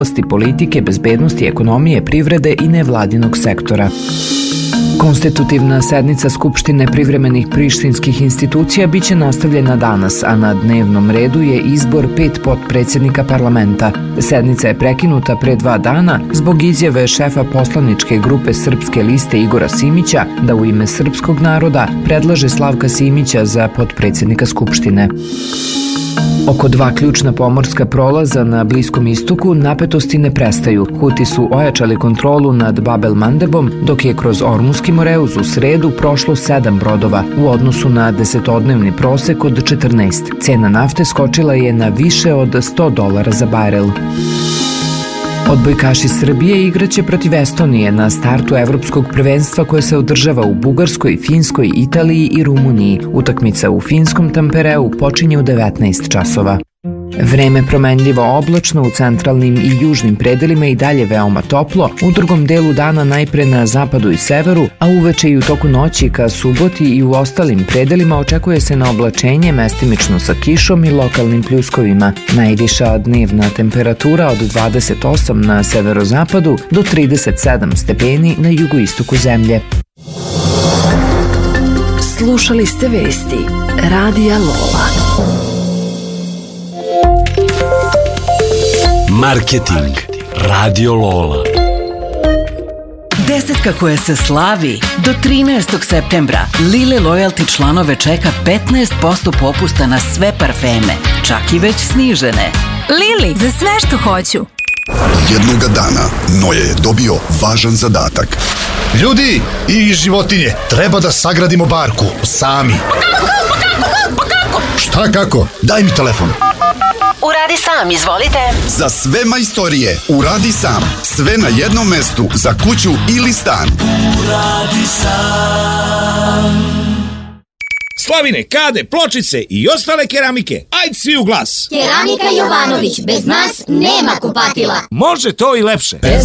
politike, bezbednosti, ekonomije, privrede i nevladinog sektora. Konstitutivna sednica Skupštine privremenih prištinskih institucija biće nastavljena danas, a na dnevnom redu je izbor 5 potpredsjednika parlamenta. Sednica je prekinuta pre 2 dana zbog izjave šefa poslaničke grupe Srpske liste Igora Simića da u ime srpskog naroda predlaže Slavka Simića za potpredsjednika Skupštine. Oko 2 ključna pomorska prolaza na Bliskom istoku napetosti ne prestaju. Huti su ojačali kontrolu nad Bab el-Mandebom, dok je kroz Ormuski Moreuz u sredu prošlo 7 brodova u odnosu na 10-dnevni prosek od 14. Cena nafte skočila je na više od $100 za barel. Odbojkaši Srbije igraće protiv Estonije na startu evropskog prvenstva koje se održava u Bugarskoj, Finskoj, Italiji i Rumuniji. Utakmica u finskom Tampereu počinje u 19 časova. Vreme promenljivo oblačno, u centralnim i južnim predelima i dalje veoma toplo, u drugom delu dana najpre na zapadu i severu, a uveče i u toku noći ka suboti i u ostalim predelima očekuje se na oblačenje mestimično sa kišom i lokalnim pljuskovima. Najviša dnevna temperatura od 28 na severozapadu do 37 stepeni na jugoistoku zemlje. Slušali ste vesti Radija Lola. Marketing Radio Lola. Desetka koja se slavi do 13. septembra. Lile Loyalty članove čeka 15% popusta na sve parfeme, čak i već snižene. Lili, za sve što hoću. Jednoga dana Noje je dobio važan zadatak. Ljudi i životinje, treba da sagradimo barku sami. Kako? Šta kako? Daj mi telefon. Uradi sam, izvolite. Za sve majstorije, uradi sam. Sve na jednom mestu, za kuću ili stan. Uradi sam. Slavine, kade, pločice i ostale keramike. Ajde svi u glas. Keramika Jovanović, bez nas nema kupatila. Može to i lepše.